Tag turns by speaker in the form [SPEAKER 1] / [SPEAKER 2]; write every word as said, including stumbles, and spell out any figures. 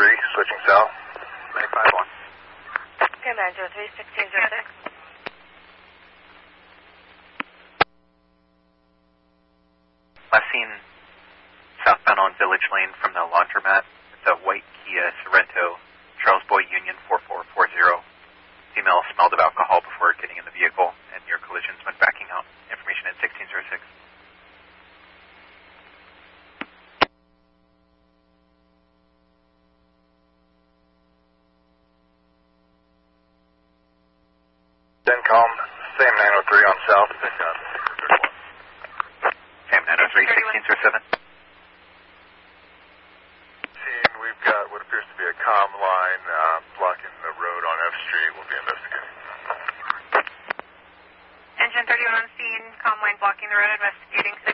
[SPEAKER 1] three, switching south. nine five one.
[SPEAKER 2] Okay, nine zero three, sixteen zero six.
[SPEAKER 3] Last seen southbound on Village Lane from the laundromat. It's a white Kia Sorento, Charles Boy Union four four four zero. Female smelled of alcohol before getting in the vehicle, and near collisions when backing out. Information at sixteen zero six.
[SPEAKER 1] CENTCOM, same nine oh three on south.
[SPEAKER 3] Same nine oh three, sixteen zero seven.
[SPEAKER 1] Team, we've got what appears to be a comm line uh, blocking the road on F Street. We'll be investigating.
[SPEAKER 2] Engine thirty-one on scene, comm line blocking the road, investigating.